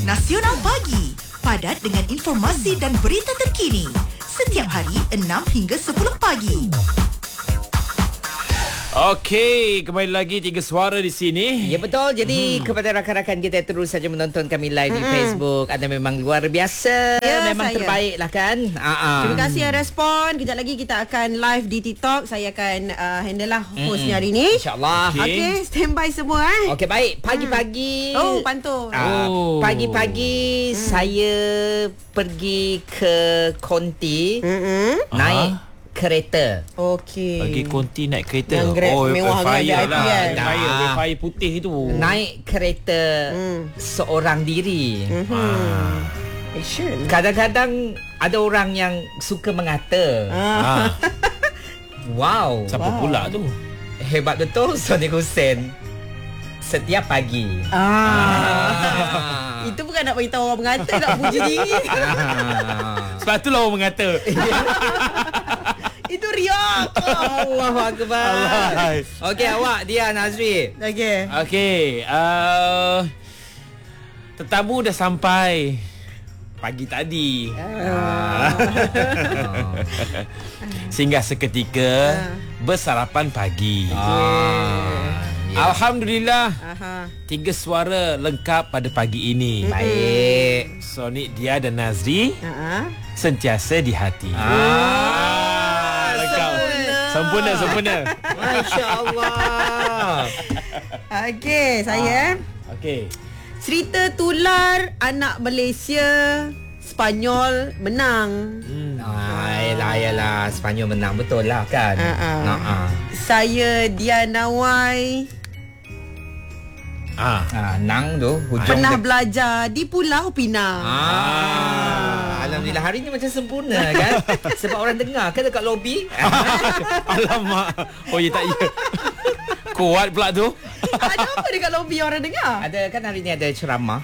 Nasional Pagi. Padat dengan informasi dan berita terkini. Setiap hari 6 hingga 10 pagi. Okey, kembali lagi Tiga Suara di sini. Ya betul. Jadi kepada rakan-rakan kita terus saja menonton kami live di Facebook. Anda memang luar biasa. Memang terbaik lah kan. Terima kasih yang respon. Kejap lagi kita akan live di TikTok. Saya akan handle lah hostnya hari ni. InsyaAllah. Okey, standby semua Okey, baik. Pagi-pagi. Pantun. Pagi-pagi saya pergi ke Konti naik kereta. Okey. Bagi konti naik kereta. Yang Grab mewah kan, fire VIP lah. kan? Fire putih itu. Naik kereta seorang diri. Action. Kadang-kadang ada orang yang suka mengata. Wow. Siapa pula tu? Hebat betul Sonic Hussein. Setiap pagi. Itu bukan nak beritahu orang mengata, nak puji diri. Sebab tu lah orang mengata. Itu riak. Allahu Akbar. Okey, awak dia Nazri. Okey. Okey, tetamu dah sampai pagi tadi. Sehingga seketika bersarapan pagi. Alhamdulillah. Tiga suara lengkap pada pagi ini. Baik. Sonic, Dia dan Nazri sentiasa di hati. Lengkap. Sempurna. Masya-Allah. Okey, saya. Okey. Cerita tular anak Malaysia Spanyol menang. Yalah, Sepanyol menang betul lah kan. Saya Diana Wai. Nang tu hujung Pernah belajar di Pulau Pinang. Alhamdulillah hari ni macam sempurna kan. Sebab orang dengar kan dekat lobi. Alamak. Oh ya, tak ya. Kuat pula tu. Ada apa dekat lobi orang dengar? Ada kan hari ni ada ceramah.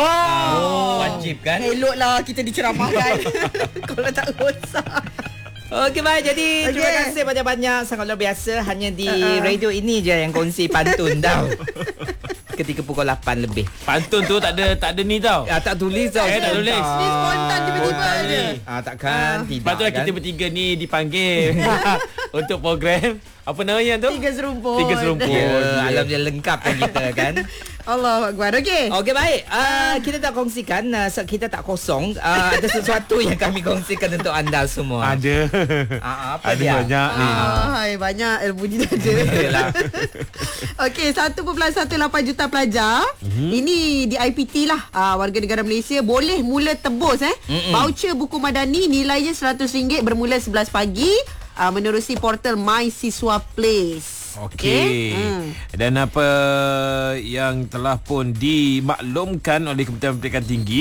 Wajib kan. Eloklah kita diceramahkan. Kalau tak rosak. Okey, baik. Jadi terima kasih banyak-banyak. Sangat luar biasa. Hanya di radio ini je yang kongsi pantun tau. Ketika pukul 8 lebih. Pantun tu tak ada ni tau. Tak tulis tau. Tak tulis. Ni spontan tiba-tiba je. Takkan tidak. Lepas tu lah kita bertiga ni dipanggil untuk program. Apa namanya tu? Tiga serumpun. Ya, Alhamdulillah lengkap kan kita kan. Allahu Akbar. Okey. Okey, baik. Kita tak kongsikan, kita tak kosong. Ada sesuatu yang kami kongsikan untuk anda semua. Ada. Apa ada dia? banyak ni. Hai, banyak bunyi dada. Okey, 1.18 juta pelajar. Ini di IPT lah. Warga negara Malaysia boleh mula tebus voucher buku madani nilainya RM100 bermula 11 pagi menerusi portal My Siswa Place. Okey. Dan apa yang telah pun dimaklumkan oleh Kementerian Pendidikan Tinggi,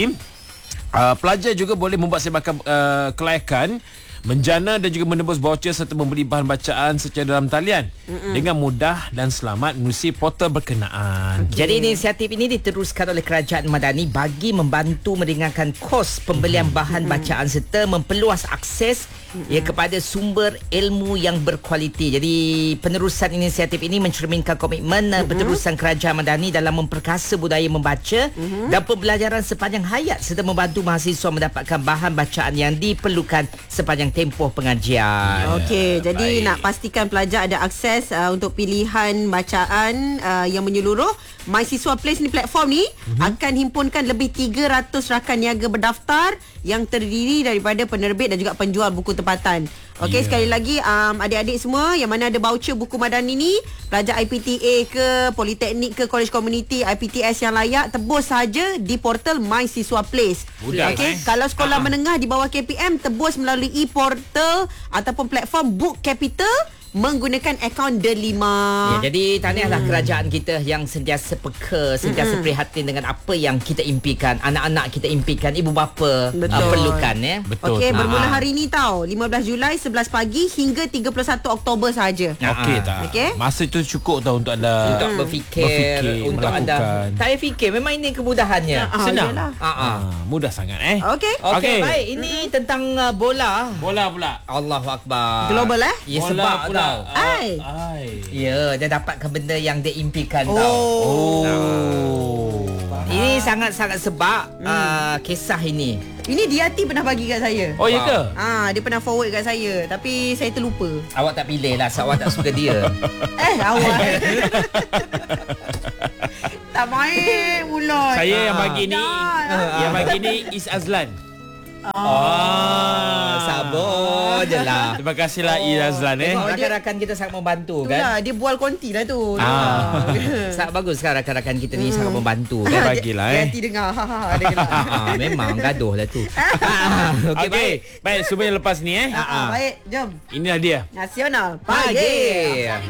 pelajar juga boleh membuat sebarkan kelayakan, menjana dan juga menebus voucher serta membeli bahan bacaan secara dalam talian dengan mudah dan selamat menerusi portal berkenaan. Jadi inisiatif ini diteruskan oleh Kerajaan Madani bagi membantu meringankan kos pembelian bahan bacaan serta memperluas akses kepada sumber ilmu yang berkualiti. Jadi penerusan inisiatif ini mencerminkan komitmen berterusan Kerajaan Madani dalam memperkasa budaya membaca dan pembelajaran sepanjang hayat serta membantu mahasiswa mendapatkan bahan bacaan yang diperlukan sepanjang tempoh pengajian. Okey, jadi nak pastikan pelajar ada akses untuk pilihan bacaan yang menyeluruh. My Siswa Place ni platform ni akan himpunkan lebih 300 rakan niaga berdaftar yang terdiri daripada penerbit dan juga penjual buku tempatan. Okey, sekali lagi adik-adik semua yang mana ada voucher buku madani ni, pelajar IPTA ke, Politeknik ke, College Community, IPTS yang layak, tebus saja di portal My Siswa Place. Okey, kalau sekolah menengah di bawah KPM, tebus melalui e-portal ataupun platform Book Capital menggunakan akaun Delima. Jadi tahniahlah kerajaan kita yang sentiasa peka, sentiasa prihatin dengan apa yang kita impikan, anak-anak kita impikan, ibu bapa perlukan Betul. Okey, bermula hari ni tau, 15 Julai 11 pagi hingga 31 Oktober saja. Okey tak? Okey. Masa tu cukup tau untuk anda untuk berfikir untuk melakukan. anda. Tak payah fikir, memang ini kemudahannya. Senang. Yalah. Mudah sangat Okey, baik. Ini tentang bola. Bola pula. Allahu Akbar. Global Ya, Bola sebab pula. Ai. Ya, dia dapatkan benda yang dia impikan tau. Oh. Ini Ini sangat-sangat sebab kisah ini. Ini Diati pernah bagi kat saya. Oh, ya ke? Dia pernah forward kat saya, tapi saya terlupa. Awak tak pilih lah, sebab awak tak suka dia. Awak. Tak main mulut. Saya yang bagi ni, yang bagi ni Is Azlan. Sabar je lah. Terima kasihlah Is Azlan Tengok rakan-rakan kita sangat membantu kan. Itulah, dia bual konti lah tu. Sangat bagus kan rakan-rakan kita ni sangat membantu kan. Bagilah Diati dengar. Dia kena. Memang gaduh lah tu. Okey, baik. Semua yang lepas ni Baik, jom. Inilah dia. Nasional Pagi.